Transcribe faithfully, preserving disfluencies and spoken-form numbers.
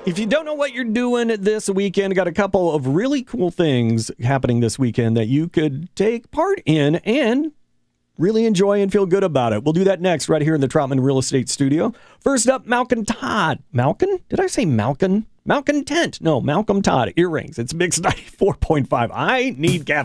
If you don't know what you're doing this weekend, got a couple of really cool things happening this weekend that you could take part in and really enjoy and feel good about it. We'll do that next right here in the Troutman Real Estate Studio. First up, Malcolm Todd. Malcolm? Did I say Malcolm? Malcolm Tent. No, Malcolm Todd. Earrings. It's Mix ninety-four point five. I need caffeine.